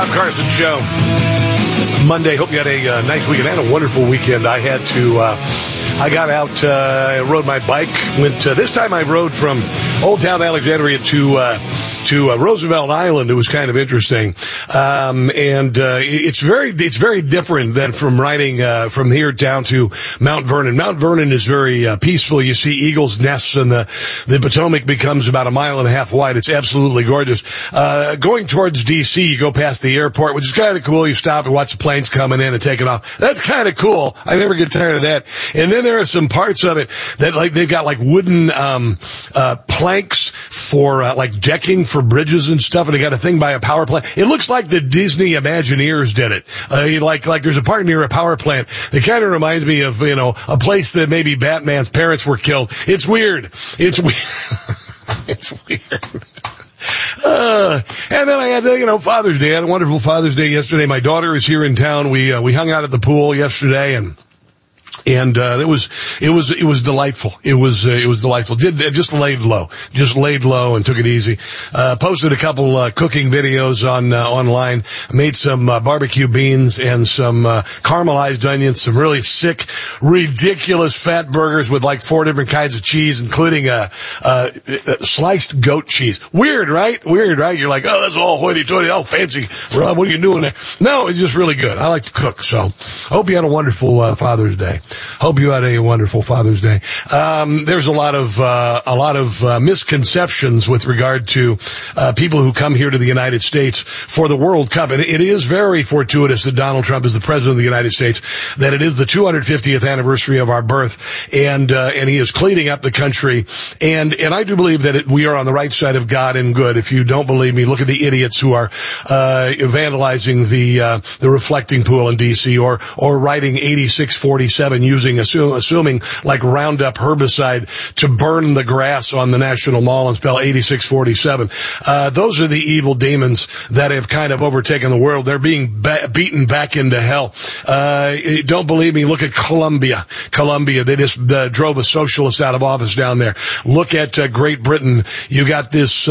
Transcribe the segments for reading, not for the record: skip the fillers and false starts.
Carson Show. Monday. Hope you had a nice weekend. I had a wonderful weekend. I got out, rode my bike. This time I rode from Old Town Alexandria to Roosevelt Island. It was kind of interesting. It's very different than from riding, from here down to Mount Vernon. Mount Vernon is very, peaceful. You see eagles' nests and the Potomac becomes about 1.5 miles wide. It's absolutely gorgeous. Going towards DC, you go past the airport, which is kind of cool. You stop and watch the planes coming in and taking off. That's kind of cool. I never get tired of that. And then there are some parts of it that they've got wooden, planks for, decking for bridges and stuff. And they got a thing by a power plant. It looks like the Disney Imagineers did it. There's a part near a power plant that kind of reminds me of, a place that maybe Batman's parents were killed. It's weird. It's weird. It's weird. And then I had, Father's Day. I had a wonderful Father's Day yesterday. My daughter is here in town. We hung out at the pool yesterday and it was delightful. It was delightful. Just laid low and took it easy. Posted a couple, cooking videos online. Made some, barbecue beans and some, caramelized onions, some really sick, ridiculous fat burgers with 4 different kinds of cheese, including, sliced goat cheese. Weird, right? You're like, oh, that's all hoity-toity, all fancy. Rob, what are you doing there? No, it's just really good. I like to cook, so hope you had a wonderful, Father's Day. Hope you had a wonderful Father's Day. There's a lot of misconceptions with regard to, people who come here to the United States for the World Cup. And it is very fortuitous that Donald Trump is the president of the United States, that it is the 250th anniversary of our birth, and he is cleaning up the country. And I do believe that we are on the right side of God and good. If you don't believe me, look at the idiots who are, vandalizing the reflecting pool in DC or writing 8647 assuming Roundup herbicide to burn the grass on the National Mall and spell 8647. Those are the evil demons that have kind of overtaken the world. They're being beaten back into hell. Don't believe me? Look at Colombia. They just drove a socialist out of office down there. Look at Great Britain. You got this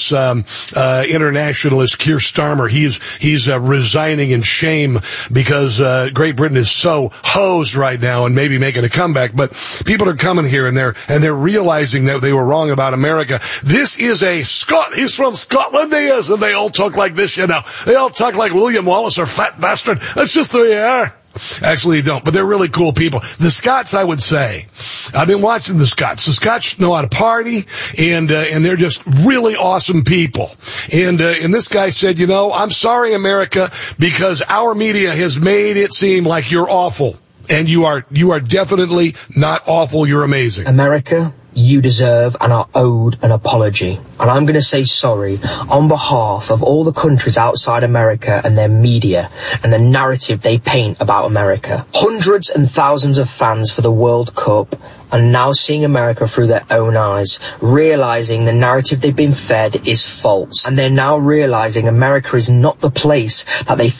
internationalist Keir Starmer. He's resigning in shame because Great Britain is so hosed right now and maybe making a comeback. But people are coming here and they're realizing that they were wrong about America. This is a Scot. He's from Scotland, he is, and they all talk like this, They all talk like William Wallace or fat bastard. That's just the way they are. Actually, they don't, but they're really cool people. The Scots, I would say, I've been watching the Scots. The Scots know how to party, and they're just really awesome people. And this guy said, I'm sorry, America, because our media has made it seem like you're awful. And you are definitely not awful. You're amazing. America, you deserve and are owed an apology. And I'm going to say sorry on behalf of all the countries outside America and their media and the narrative they paint about America. Hundreds and thousands of fans for the World Cup are now seeing America through their own eyes, realizing the narrative they've been fed is false. And they're now realizing America is not the place that they